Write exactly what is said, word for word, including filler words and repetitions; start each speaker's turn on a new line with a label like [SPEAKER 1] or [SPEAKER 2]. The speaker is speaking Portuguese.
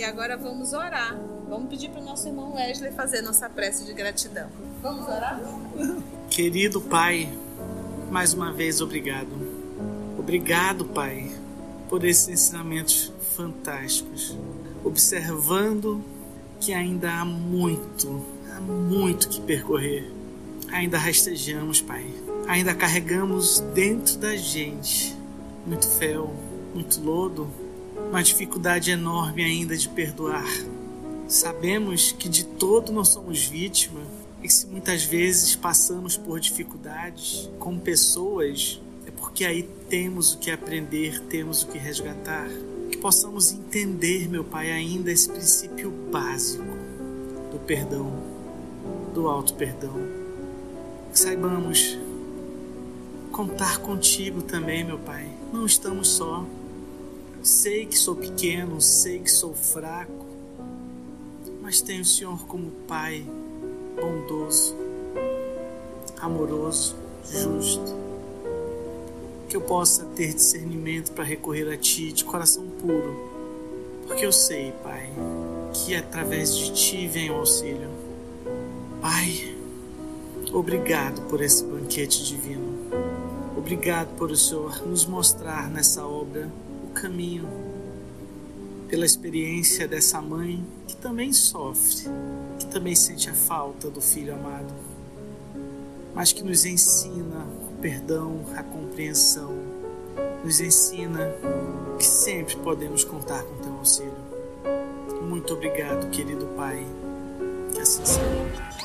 [SPEAKER 1] E agora vamos orar. Vamos pedir para o nosso irmão Wesley fazer nossa prece de gratidão. Vamos orar?
[SPEAKER 2] Querido Pai, mais uma vez obrigado. Obrigado, Pai, por esses ensinamentos fantásticos. Observando que ainda há muito, há muito que percorrer. Ainda rastejamos, Pai. Ainda carregamos dentro da gente muito fel, muito lodo, uma dificuldade enorme ainda de perdoar. Sabemos que de todo nós somos vítima e que se muitas vezes passamos por dificuldades como pessoas, é porque aí temos o que aprender, temos o que resgatar. Que possamos entender, meu Pai, ainda esse princípio básico do perdão, do auto-perdão. Que saibamos contar contigo também, meu Pai. Não estamos só. Sei que sou pequeno, sei que sou fraco, mas tenho o Senhor como Pai bondoso, amoroso, justo. Que eu possa ter discernimento para recorrer a Ti de coração puro, porque eu sei, Pai, que através de Ti vem o auxílio. Pai, obrigado por esse banquete divino. Obrigado por o Senhor nos mostrar nessa obra o caminho, pela experiência dessa mãe que também sofre, que também sente a falta do filho amado, mas que nos ensina o perdão, a compreensão, nos ensina que sempre podemos contar com teu auxílio. Muito obrigado, querido Pai, que assim seja.